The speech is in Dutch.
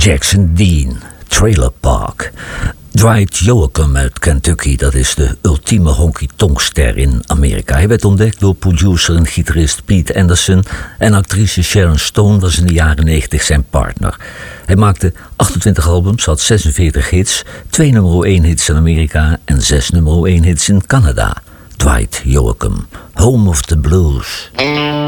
Jackson Dean, Trailer Park. Dwight Yoakam uit Kentucky, dat is de ultieme honky-tonk-ster in Amerika. Hij werd ontdekt door producer en gitarist Pete Anderson en actrice Sharon Stone was in de jaren 90 zijn partner. Hij maakte 28 albums, had 46 hits, 2 nummer 1 hits in Amerika en 6 nummer 1 hits in Canada. Dwight Yoakam, Home of the Blues.